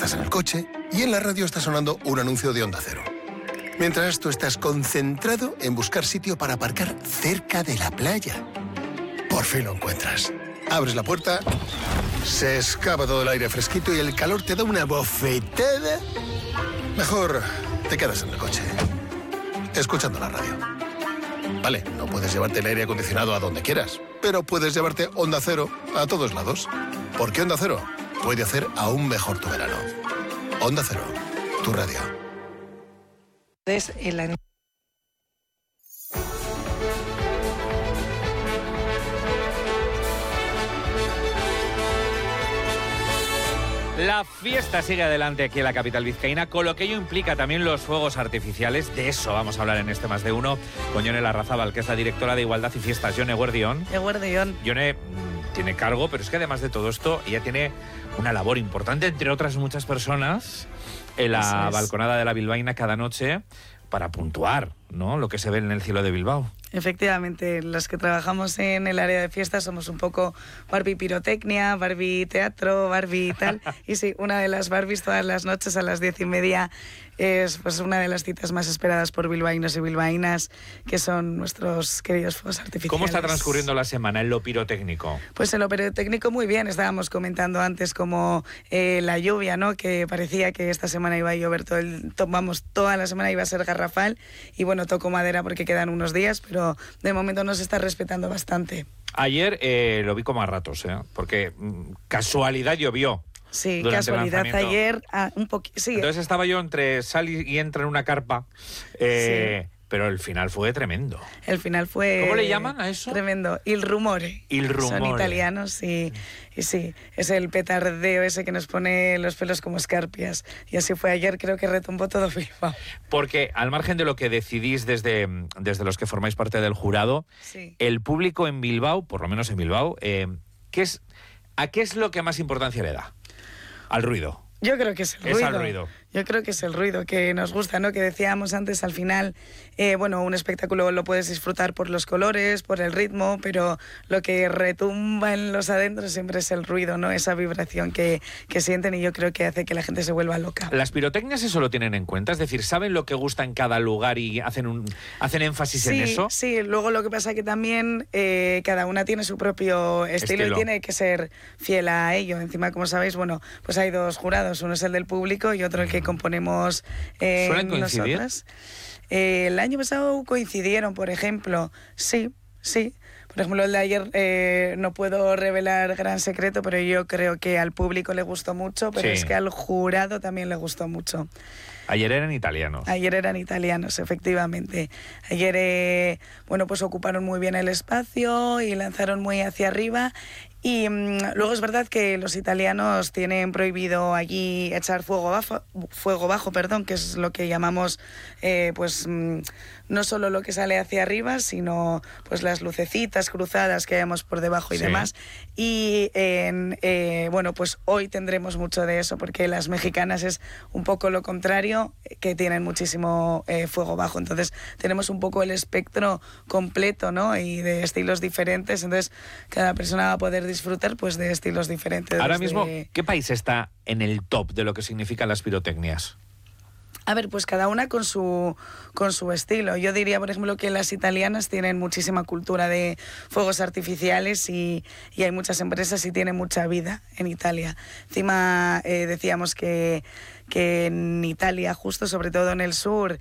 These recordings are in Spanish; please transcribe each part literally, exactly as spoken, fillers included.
Estás en el coche y en la radio está sonando un anuncio de Onda Cero. Mientras tú estás concentrado en buscar sitio para aparcar cerca de la playa. Por fin lo encuentras. Abres la puerta, se escapa todo el aire fresquito y el calor te da una bofetada. Mejor te quedas en el coche, escuchando la radio. Vale, no puedes llevarte el aire acondicionado a donde quieras, pero puedes llevarte Onda Cero a todos lados. Porque Onda Cero puede hacer aún mejor tu verano. Onda Cero, tu radio. Es el... La fiesta sigue adelante aquí en la capital vizcaína, con lo que ello implica también los fuegos artificiales. De eso vamos a hablar en este Más de Uno con Yone Larrazábal, que es la directora de Igualdad y Fiestas. Yone, eguerdión. Eguerdión. Yone mmm, tiene cargo, pero es que además de todo esto, ella tiene una labor importante, entre otras muchas personas, en la es. balconada de la Bilbaína cada noche para puntuar, ¿no?, lo que se ve en el cielo de Bilbao. Efectivamente, los que trabajamos en el área de fiestas somos un poco Barbie pirotecnia, Barbie teatro, Barbie tal. Y sí, una de las Barbies todas las noches a las diez y media es pues una de las citas más esperadas por bilbaínos y bilbaínas, que son nuestros queridos fuegos artificiales. ¿Cómo está transcurriendo la semana en lo pirotécnico? Pues en lo pirotécnico muy bien. Estábamos comentando antes como eh, la lluvia, ¿no?, que parecía que esta semana iba a llover todo el, to, vamos, toda la semana iba a ser garrafal. Y bueno, toco madera porque quedan unos días, pero de momento nos está respetando bastante. Ayer eh, lo vi como a ratos, ¿eh? Porque mm, casualidad llovió. Sí, casualidad ayer, ah, un poquito. Sí. Entonces estaba yo entre sal y, y entra en una carpa, eh, sí. Pero el final fue tremendo. El final fue... ¿Cómo le llaman a eso? Tremendo. Il rumore. Il rumore. Son italianos y, y sí, es el petardeo ese que nos pone los pelos como escarpias. Y así fue ayer, creo que retumbó todo Bilbao. Porque al margen de lo que decidís desde, desde los que formáis parte del jurado, sí. El público en Bilbao, por lo menos en Bilbao, eh, ¿qué es, ¿a qué es lo que más importancia le da? Al ruido. Yo creo que es el ruido. Es al ruido. Yo creo que es el ruido que nos gusta, ¿no? Que decíamos antes, al final, eh, bueno, un espectáculo lo puedes disfrutar por los colores, por el ritmo, pero lo que retumba en los adentros siempre es el ruido, ¿no? Esa vibración que, que sienten, y yo creo que hace que la gente se vuelva loca. ¿Las pirotecnias eso lo tienen en cuenta? Es decir, ¿saben lo que gusta en cada lugar y hacen, un, hacen énfasis sí, en eso? Sí, luego lo que pasa que también eh, cada una tiene su propio estilo, estilo y tiene que ser fiel a ello. Encima, como sabéis, bueno, pues hay dos jurados, uno es el del público y otro el que componemos eh, ¿Suelen coincidir? nosotras. Eh, el año pasado coincidieron, por ejemplo, sí, sí. Por ejemplo, el de ayer eh, no puedo revelar gran secreto, pero yo creo que al público le gustó mucho, pero sí. Es que al jurado también le gustó mucho. Ayer eran italianos. Ayer eran italianos, efectivamente. Ayer, eh, bueno, pues ocuparon muy bien el espacio y lanzaron muy hacia arriba. Y mmm, luego es verdad que los italianos tienen prohibido allí echar fuego bajo, fuego bajo, perdón, que es lo que llamamos, eh, pues, mmm, no solo lo que sale hacia arriba, sino pues las lucecitas cruzadas que hayamos por debajo y sí. demás. Y en, eh, bueno, pues hoy tendremos mucho de eso, porque las mexicanas es un poco lo contrario, que tienen muchísimo eh, fuego bajo. Entonces tenemos un poco el espectro completo, ¿no? Y de estilos diferentes. Entonces cada persona va a poder disfrutar pues de estilos diferentes. Ahora desde... mismo, ¿qué país está en el top de lo que significan las pirotecnias? A ver, pues cada una con su, con su estilo. Yo diría, por ejemplo, que las italianas tienen muchísima cultura de fuegos artificiales y, y hay muchas empresas y tienen mucha vida en Italia. Encima eh, decíamos que, que en Italia, justo sobre todo en el sur,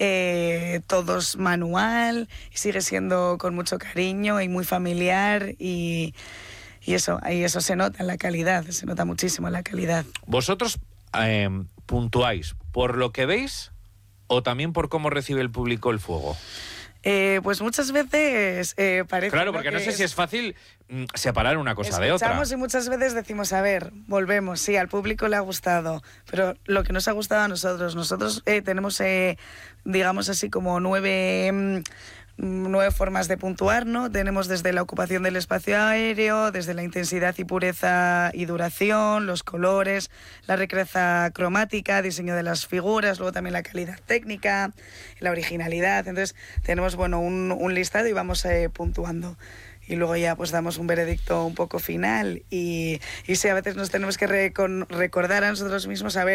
eh, todo es manual y sigue siendo con mucho cariño y muy familiar y... Y eso, ahí eso se nota en la calidad, se nota muchísimo en la calidad. ¿Vosotros eh, puntuáis por lo que veis o también por cómo recibe el público el fuego? Eh, pues muchas veces eh, parece... Claro, porque no sé es... si es fácil mm, separar una cosa de otra. Escuchamos y muchas veces decimos, a ver, volvemos, sí, al público le ha gustado, pero lo que nos ha gustado a nosotros, nosotros eh, tenemos, eh, digamos así, como nueve... Mm, nueve formas de puntuar, ¿no? Tenemos desde la ocupación del espacio aéreo, desde la intensidad y pureza y duración, los colores, la riqueza cromática, diseño de las figuras, luego también la calidad técnica, la originalidad. Entonces tenemos, bueno, un, un listado y vamos eh, puntuando. Y luego ya pues damos un veredicto un poco final y, y sí, a veces nos tenemos que recon- recordar a nosotros mismos a ver